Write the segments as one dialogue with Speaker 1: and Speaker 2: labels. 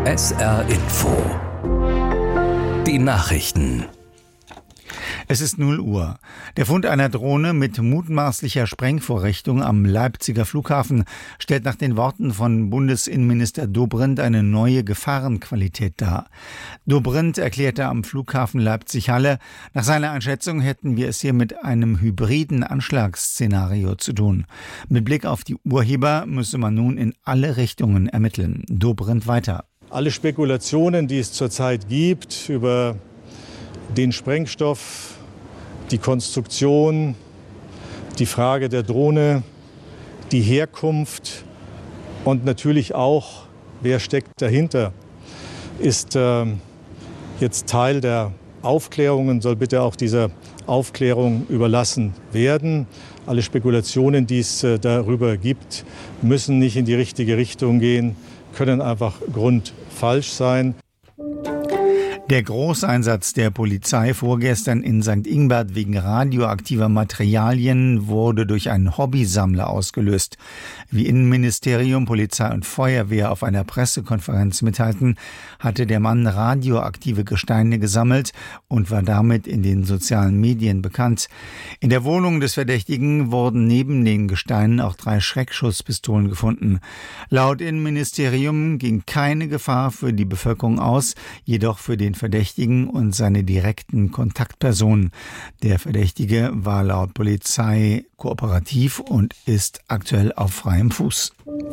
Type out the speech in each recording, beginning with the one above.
Speaker 1: SR Info. Die Nachrichten.
Speaker 2: Es ist 0 Uhr. Der Fund einer Drohne mit mutmaßlicher Sprengvorrichtung am Leipziger Flughafen stellt nach den Worten von Bundesinnenminister Dobrindt eine neue Gefahrenqualität dar. Dobrindt erklärte am Flughafen Leipzig-Halle, nach seiner Einschätzung hätten wir es hier mit einem hybriden Anschlagsszenario zu tun. Mit Blick auf die Urheber müsse man nun in alle Richtungen ermitteln. Dobrindt weiter.
Speaker 3: Alle Spekulationen, die es zurzeit gibt über den Sprengstoff, die Konstruktion, die Frage der Drohne, die Herkunft und natürlich auch, wer steckt dahinter, ist jetzt Teil der Aufklärung und soll bitte auch dieser Aufklärung überlassen werden. Alle Spekulationen, die es darüber gibt, müssen nicht in die richtige Richtung gehen, können einfach grundfalsch sein.
Speaker 2: Der Großeinsatz der Polizei vorgestern in St. Ingbert wegen radioaktiver Materialien wurde durch einen Hobbysammler ausgelöst. Wie Innenministerium, Polizei und Feuerwehr auf einer Pressekonferenz mitteilten, hatte der Mann radioaktive Gesteine gesammelt und war damit in den sozialen Medien bekannt. In der Wohnung des Verdächtigen wurden neben den Gesteinen auch 3 Schreckschusspistolen gefunden. Laut Innenministerium ging keine Gefahr für die Bevölkerung aus, jedoch für den Verdächtigen und seine direkten Kontaktpersonen. Der Verdächtige war laut Polizei kooperativ und ist aktuell auf freiem Fuß.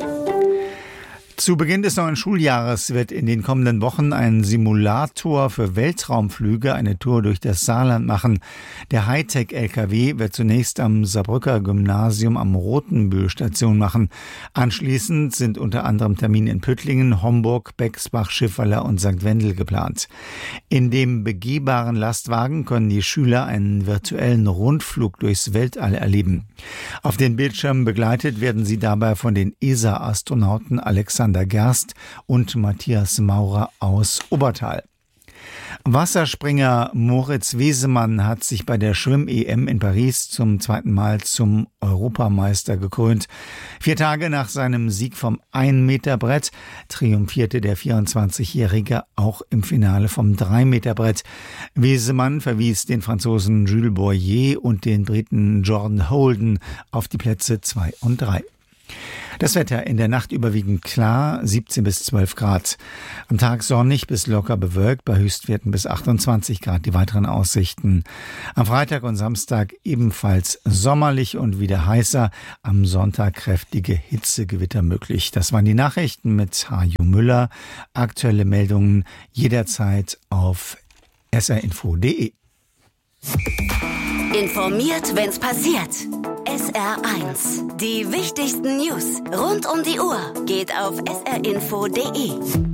Speaker 2: Zu Beginn des neuen Schuljahres wird in den kommenden Wochen ein Simulator für Weltraumflüge eine Tour durch das Saarland machen. Der Hightech-LKW wird zunächst am Saarbrücker Gymnasium am Rotenbühl Station machen. Anschließend sind unter anderem Termine in Püttlingen, Homburg, Bexbach, Schiffweiler und St. Wendel geplant. In dem begehbaren Lastwagen können die Schüler einen virtuellen Rundflug durchs Weltall erleben. Auf den Bildschirmen begleitet werden sie dabei von den ESA-Astronauten Alexander Gerst und Matthias Maurer aus Obertal. Wasserspringer Moritz Wesemann hat sich bei der Schwimm-EM in Paris zum 2. Mal zum Europameister gekrönt. 4 Tage nach seinem Sieg vom 1-Meter-Brett triumphierte der 24-Jährige auch im Finale vom 3-Meter-Brett. Wesemann verwies den Franzosen Jules Boyer und den Briten Jordan Holden auf die Plätze 2 und 3. Das Wetter in der Nacht überwiegend klar, 17 bis 12 Grad. Am Tag sonnig bis locker bewölkt, bei Höchstwerten bis 28 Grad. Die weiteren Aussichten: am Freitag und Samstag ebenfalls sommerlich und wieder heißer. Am Sonntag kräftige Hitzegewitter möglich. Das waren die Nachrichten mit Hajo Müller. Aktuelle Meldungen jederzeit auf srinfo.de.
Speaker 4: Informiert, wenn's passiert. SR1. Die wichtigsten News rund um die Uhr geht auf srinfo.de.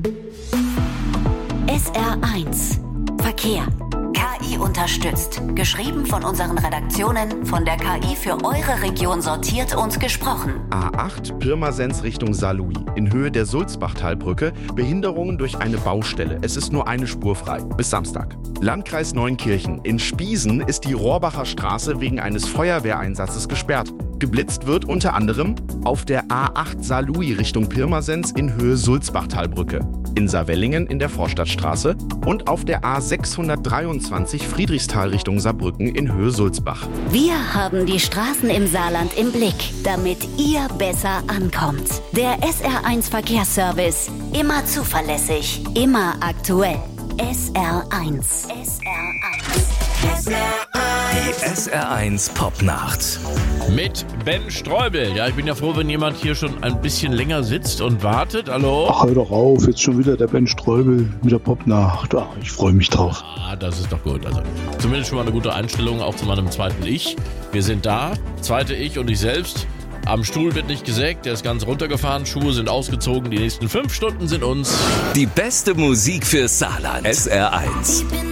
Speaker 4: SR1. Verkehr. KI unterstützt. Geschrieben von unseren Redaktionen, von der KI für eure Region sortiert und gesprochen.
Speaker 5: A8 Pirmasens Richtung Saarlouis. In Höhe der Sulzbachtalbrücke. Behinderungen durch eine Baustelle. Es ist nur eine Spur frei. Bis Samstag. Landkreis Neunkirchen. In Spiesen ist die Rohrbacher Straße wegen eines Feuerwehreinsatzes gesperrt. Geblitzt wird unter anderem auf der A8 Saarlouis Richtung Pirmasens in Höhe Sulzbachtalbrücke, in Saarwellingen in der Vorstadtstraße und auf der A623 Friedrichsthal Richtung Saarbrücken in Höhe Sulzbach.
Speaker 4: Wir haben die Straßen im Saarland im Blick, damit ihr besser ankommt. Der SR1 Verkehrsservice. Immer zuverlässig, immer aktuell. SR1. SR1.
Speaker 1: Die SR1 Popnacht.
Speaker 6: Mit Ben Streubel. Ja, ich bin ja froh, wenn jemand hier schon ein bisschen länger sitzt und wartet. Hallo?
Speaker 7: Ach, hör doch auf, jetzt schon wieder der Ben Streubel mit der Popnacht. Ach, ich freue mich drauf.
Speaker 6: Ah, das ist doch gut. Also zumindest schon mal eine gute Einstellung, auch zu meinem zweiten Ich. Wir sind da, zweite Ich und ich selbst. Am Stuhl wird nicht gesägt, der ist ganz runtergefahren, Schuhe sind ausgezogen, die nächsten 5 Stunden sind uns.
Speaker 1: Die beste Musik für Saarland. SR1.